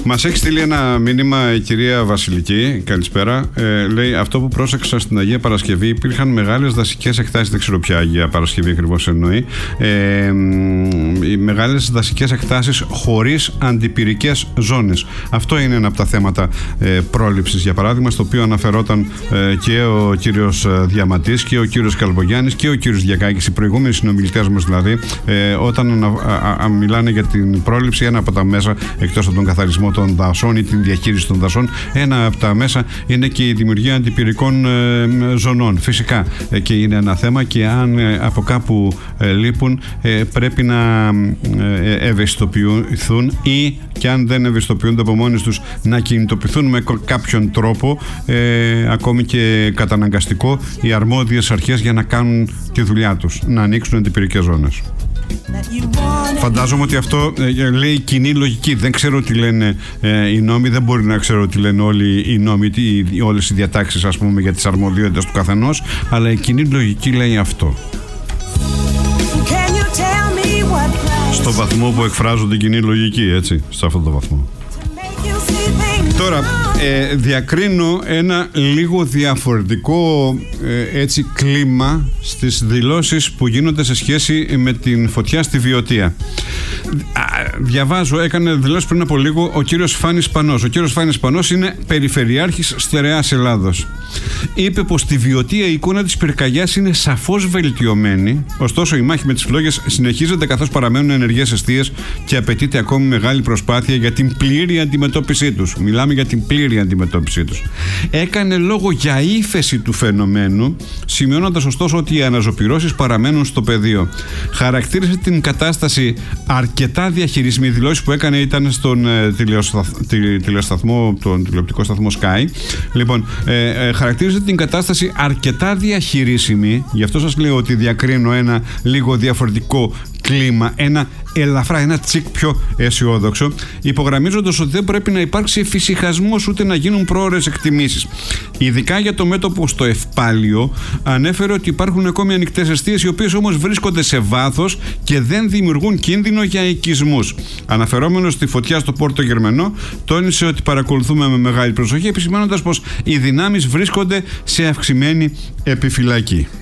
Μας έχει στείλει ένα μήνυμα η κυρία Βασιλική. Καλησπέρα. Λέει: αυτό που πρόσεξα στην Αγία Παρασκευή, υπήρχαν μεγάλες δασικές εκτάσεις. Δεν ξέρω ποια Αγία Παρασκευή ακριβώς εννοεί. Οι μεγάλες δασικές εκτάσεις χωρίς αντιπυρικές ζώνες. Αυτό είναι ένα από τα θέματα πρόληψης, για παράδειγμα, στο οποίο αναφερόταν και ο κύριος Διαματής και ο κύριος Καλμπογιάννης και ο κύριος Διακάκης, οι προηγούμενοι συνομιλητές μας δηλαδή, όταν μιλάνε για την πρόληψη, ένα από τα μέσα, εκτός από τον καθαρισμό των δασών ή την διαχείριση των δασών, ένα από τα μέσα είναι και η δημιουργία αντιπυρικών ζωνών. Φυσικά και είναι ένα θέμα, και αν από κάπου λείπουν, πρέπει να ευαισθητοποιηθούν, ή και αν δεν ευαισθητοποιούνται από μόνοι τους, να κινητοποιηθούν με κάποιον τρόπο, ακόμη και καταναγκαστικό, οι αρμόδιες αρχές για να κάνουν τη δουλειά τους, να ανοίξουν αντιπυρικές ζώνες. Φαντάζομαι ότι αυτό λέει κοινή λογική. Δεν ξέρω τι λένε οι νόμοι, δεν μπορεί να ξέρω τι λένε όλοι οι νόμοι, όλες οι διατάξεις, ας πούμε, για τις αρμοδιότητες του καθενός, αλλά η κοινή λογική λέει αυτό. Στο βαθμό που εκφράζουν την κοινή λογική, έτσι, σε αυτόν τον βαθμό. Τώρα, διακρίνω ένα λίγο διαφορετικό έτσι κλίμα στις δηλώσεις που γίνονται σε σχέση με την φωτιά στη Βιωτία. Διαβάζω, έκανε δηλώσεις πριν από λίγο ο κύριος Φάνης Πανός. Ο κύριος Φάνης Πανός είναι περιφερειάρχης Στερεάς Ελλάδος. Είπε πως στη Βιωτία η εικόνα της πυρκαγιάς είναι σαφώς βελτιωμένη, ωστόσο η μάχη με τις φλόγες συνεχίζεται καθώς παραμένουν ενεργές εστίες και απαιτείται ακόμη μεγάλη προσπάθεια για την πλήρη αντιμετώπιση τους. Μιλάμε για την πλήρη αντιμετώπιση τους. Έκανε λόγο για ύφεση του φαινομένου, σημειώνοντας ωστόσο ότι οι αναζωπυρώσεις παραμένουν στο πεδίο. Χαρακτήρισε την κατάσταση αρκετά διαχειρίσιμη. Οι δηλώσεις που έκανε ήταν στον τηλεοπτικό σταθμό Sky. Λοιπόν, χαρακτήρισε την κατάσταση αρκετά διαχειρίσιμη. Γι' αυτό σας λέω ότι διακρίνω ένα λίγο διαφορετικό κλίμα, ένα ελαφρά, ένα τσικ πιο αισιόδοξο, υπογραμμίζοντας ότι δεν πρέπει να υπάρξει εφησυχασμός ούτε να γίνουν πρόωρες εκτιμήσεις. Ειδικά για το μέτωπο στο Ευπάλιο, ανέφερε ότι υπάρχουν ακόμη ανοιχτές εστίες, οι οποίες όμως βρίσκονται σε βάθος και δεν δημιουργούν κίνδυνο για οικισμούς. Αναφερόμενος στη φωτιά στο Πόρτο Γερμενό, τόνισε ότι παρακολουθούμε με μεγάλη προσοχή, επισημαίνοντας πως οι δυνάμεις βρίσκονται σε αυξημένη επιφυλακή.